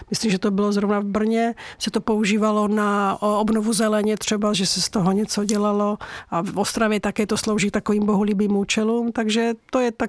myslím, že to bylo zrovna v Brně, se to používalo na obnovu zeleně třeba, že se z toho něco dělalo a v Ostravě také to slouží takovým bohulibým účelům, takže to je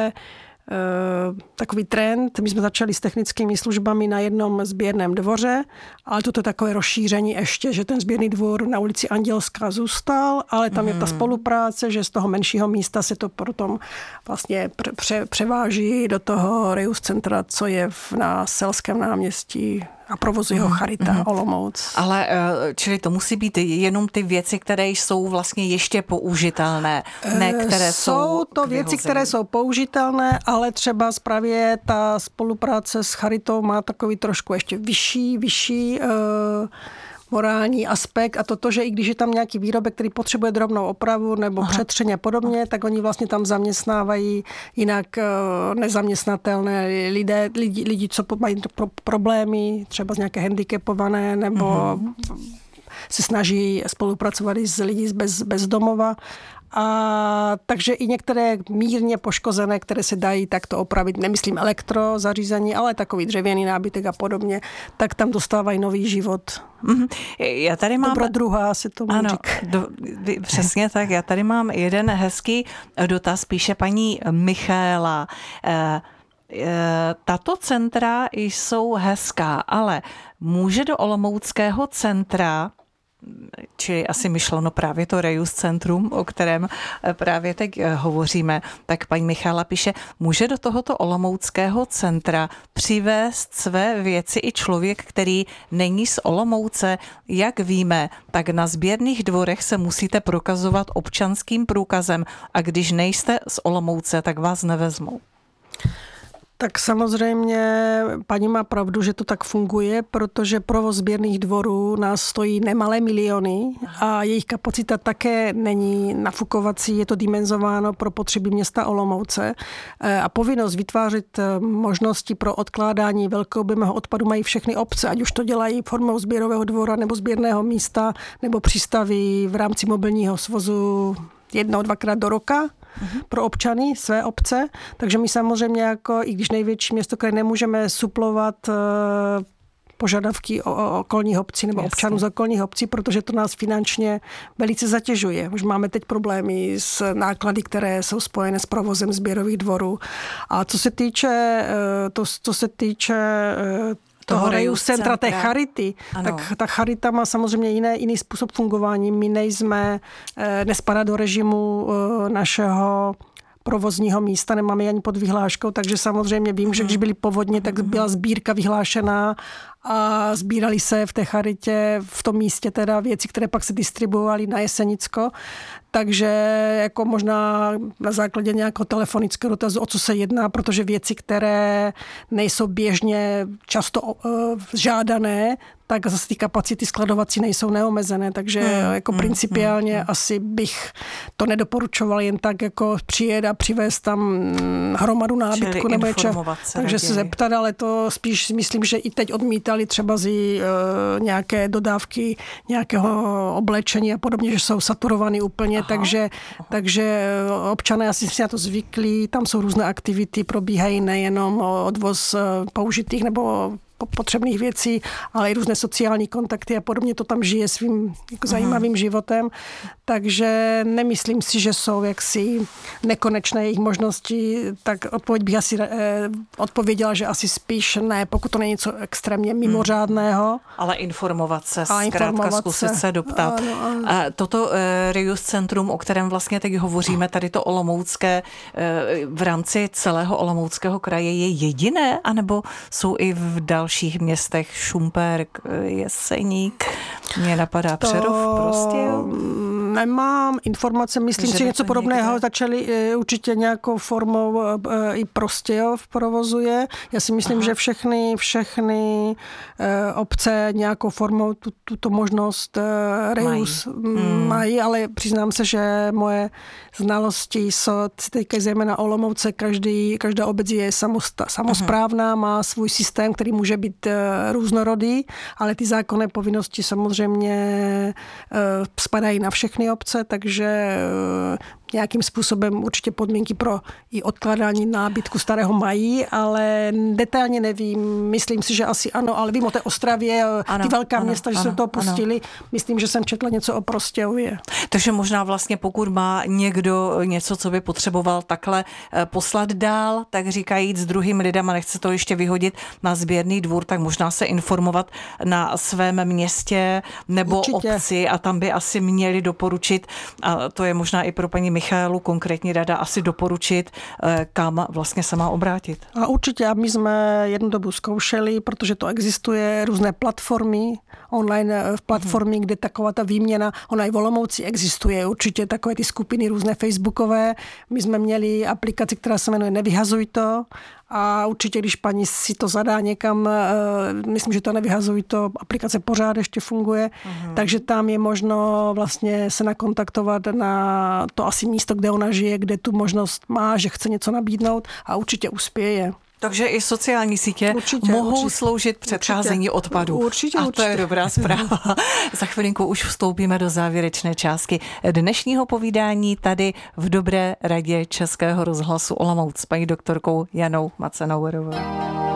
takový trend. My jsme začali s technickými službami na jednom sběrném dvoře, ale toto je takové rozšíření ještě, že ten sběrný dvůr na ulici Andělská zůstal, ale tam je ta spolupráce, že z toho menšího místa se to potom vlastně převáží do toho Reus centra, co je na Selském náměstí a provozuje ho Charita Olomouc. Ale čili to musí být jenom ty věci, které jsou vlastně ještě použitelné, ne které jsou to věci, které jsou použitelné, ale třeba právě ta spolupráce s Charitou má takový trošku ještě vyšší morální aspekt a to, že i když je tam nějaký výrobek, který potřebuje drobnou opravu nebo přetřeně a podobně, tak oni vlastně tam zaměstnávají jinak nezaměstnatelné lidi, co mají problémy, třeba z nějaké handicapované nebo se snaží spolupracovat s lidi bez domova. A takže i některé mírně poškozené, které se dají takto opravit, nemyslím elektrozařízení, ale takový dřevěný nábytek a podobně, tak tam dostávají nový život. Já tady mám... Dobrodruha se tomu říká. Přesně tak. Já tady mám jeden hezký dotaz, píše paní Michaela. Tato centra jsou hezká, ale může do olomouckého centra, čili asi myšleno právě to Reus centrum, o kterém právě teď hovoříme, tak paní Michála píše, může do tohoto olomouckého centra přivést své věci i člověk, který není z Olomouce. Jak víme, tak na sběrných dvorech se musíte prokazovat občanským průkazem a když nejste z Olomouce, tak vás nevezmou. Tak samozřejmě paní má pravdu, že to tak funguje, protože provoz sběrných dvorů nás stojí nemalé miliony a jejich kapacita také není nafukovací, je to dimenzováno pro potřeby města Olomouce a povinnost vytvářet možnosti pro odkládání velkoobjemného odpadu mají všechny obce, ať už to dělají formou sběrového dvora nebo sběrného místa nebo přístavy v rámci mobilního svozu 1-2krát do roka pro občany své obce. Takže my samozřejmě jako, i když největší město, které nemůžeme suplovat požadavky okolních obcí nebo občanů z okolních obcí, protože to nás finančně velice zatěžuje. Už máme teď problémy s náklady, které jsou spojené s provozem sběrových dvorů. A co se týče toho Reus centra té Charity, tak ta Charita má samozřejmě jiný způsob fungování. My nespadá do režimu našeho provozního místa, nemáme ani pod vyhláškou, takže samozřejmě vím, že když byly povodně, tak byla sbírka vyhlášená a sbírali se v té Charitě v tom místě teda věci, které pak se distribuovaly na Jesenicko. Takže jako možná na základě nějakého telefonického dotazu, o co se jedná, protože věci, které nejsou běžně často žádané, tak zase ty kapacity skladovací nejsou neomezené, takže jako principiálně asi bych to nedoporučoval jen tak jako přijet a přivést tam hromadu nábytku. Nebo takže se zeptat, ale to spíš myslím, že i teď odmítali třeba nějaké dodávky nějakého oblečení a podobně, že jsou saturovaný úplně, takže občané asi si na to zvyklí, tam jsou různé aktivity, probíhají nejenom odvoz použitých nebo potřebných věcí, ale i různé sociální kontakty a podobně, to tam žije svým jako zajímavým životem. Takže nemyslím si, že jsou jaksi nekonečné jejich možnosti, tak odpověď bych asi odpověděla, že asi spíš ne, pokud to není něco extrémně mimořádného. Ale informovat se, zkrátka zkusit se doptat. Ano. A toto Reus centrum, o kterém vlastně teď hovoříme, tady to olomoucké, v rámci celého Olomouckého kraje je jediné, anebo jsou i v dalších městech Šumperk, Jeseník, mě napadá Přerov, Prostějov? Nemám informace, myslím si, že něco podobného začali určitě nějakou formou i Prostějov provozuje. Já si myslím, že všechny obce nějakou formou tuto možnost Reus mají, ale přiznám se, že moje znalosti jsou teďka zejména Olomouce, každá obec je samosprávná, má svůj systém, který může být různorodý, ale ty zákonné povinnosti samozřejmě spadají na všechny strany obce, takže nějakým způsobem určitě podmínky pro i odkládání nábytku starého mají, ale detailně nevím. Myslím si, že asi ano, ale vím o té Ostravě, ty velká města, že se toho pustili. Myslím, že jsem četla něco o Prostějově. Takže možná vlastně pokud má někdo něco, co by potřeboval takhle poslat dál, tak říkajíc s druhým lidem a nechce to ještě vyhodit na sběrný dvůr, tak možná se informovat na svém městě nebo obci a tam by asi měli doporučit, a to je možná i pro paní Michaelu konkrétní rada, asi doporučit, kam vlastně se má obrátit. A určitě, a my jsme jednu dobu zkoušeli, protože to existuje, různé platformy, online platformy, kde taková ta výměna, ona i v Olomouci existuje, určitě takové ty skupiny různé facebookové. My jsme měli aplikaci, která se jmenuje Nevyhazuj to, a určitě, když paní si to zadá někam, myslím, že to Nevyhazuj to, aplikace pořád ještě funguje, takže tam je možno vlastně se nakontaktovat na to asi místo, kde ona žije, kde tu možnost má, že chce něco nabídnout a určitě uspěje. Takže i sociální sítě mohou sloužit předcházení odpadů. Určitě. To je dobrá zpráva. Za chvilinku už vstoupíme do závěrečné částky dnešního povídání tady v Dobré radě Českého rozhlasu Olomouc s paní doktorkou Janou Macenauerovou.